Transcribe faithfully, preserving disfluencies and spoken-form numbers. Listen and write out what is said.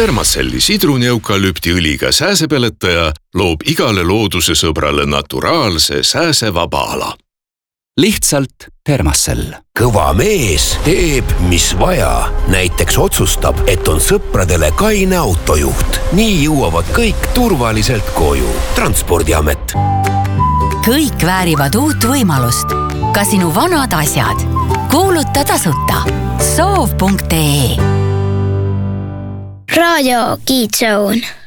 Thermacelli sidruni-eukalüptiõliga sääsepeletaja loob igale looduse sõbrale naturaalse sääsevaba ala. Lihtsalt Thermacell. Kõva mees teeb, mis vaja. Näiteks otsustab, et on sõpradele kaine autojuht. Nii jõuavad kõik turvaliselt koju. Transpordiamet. Kõik väärivad uut võimalust. Ka sinu vanad asjad. Kuuluta tasuta. soov punkt ee. Radio Kids Zone.